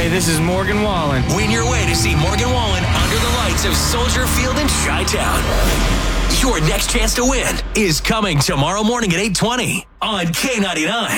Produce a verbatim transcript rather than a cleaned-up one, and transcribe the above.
this is Morgan Wallen. Win your way to see Morgan Wallen under the lights of Soldier Field in Chi-Town. Your next chance to win is coming tomorrow morning at eight twenty on K ninety-nine.